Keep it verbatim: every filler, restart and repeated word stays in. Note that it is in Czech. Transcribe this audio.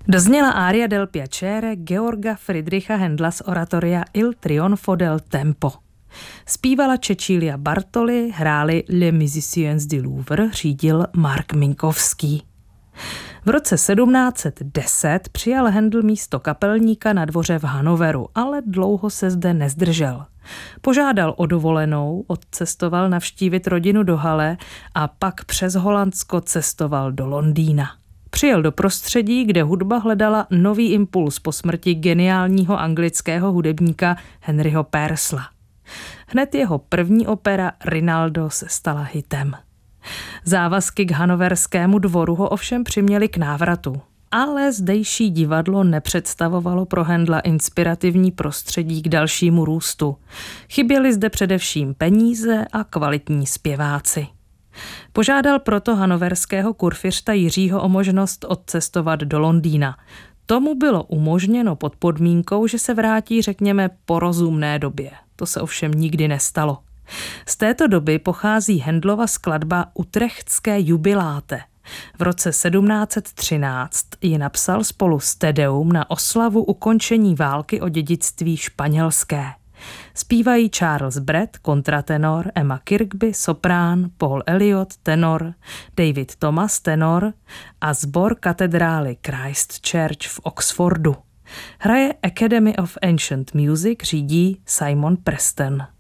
Dozněla ária del piacere Georga Friedricha Händla z oratoria Il trionfo del tempo. Zpívala Cecilia Bartoli, hráli Les Musiciens du Louvre, řídil Mark Minkovský. V roce sedmnáct set deset přijal Händel místo kapelníka na dvoře v Hannoveru, ale dlouho se zde nezdržel. Požádal o dovolenou, odcestoval navštívit rodinu do Halle a pak přes Holandsko cestoval do Londýna. Přijel do prostředí, kde hudba hledala nový impuls po smrti geniálního anglického hudebníka Henryho Purcella. Hned jeho první opera Rinaldo se stala hitem. Závazky k hannoverskému dvoru ho ovšem přiměly k návratu. Ale zdejší divadlo nepředstavovalo pro Händla inspirativní prostředí k dalšímu růstu. Chyběly zde především peníze a kvalitní zpěváci. Požádal proto hannoverského kurfiřta Jiřího o možnost odcestovat do Londýna. Tomu bylo umožněno pod podmínkou, že se vrátí, řekněme, po rozumné době. To se ovšem nikdy nestalo. Z této doby pochází Händlova skladba Utrechtské jubiláte. V roce sedmnáct set třináct ji napsal spolu s Tedeum na oslavu ukončení války o dědictví španělské. Zpívají Charles Brett, kontratenor, Emma Kirkby, soprán, Paul Elliot, tenor, David Thomas, tenor a sbor katedrály Christ Church v Oxfordu. Hraje Academy of Ancient Music, řídí Simon Preston.